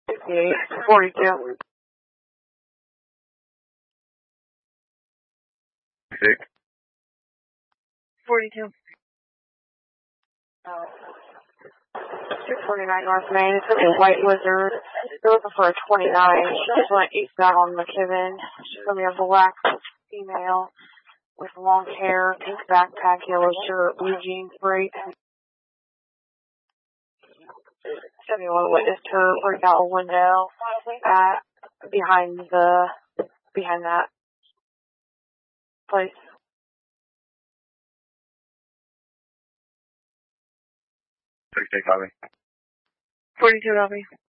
58, 42. 6. 42. 249 North Main. It's a white lizard. They're looking for a 29. She just went eastbound on McKibben. She's going to be a black female with long hair, pink backpack, yellow shirt, blue jeans, bright. 71 witnessed her break out a window behind that place. 6, copy. 42, copy.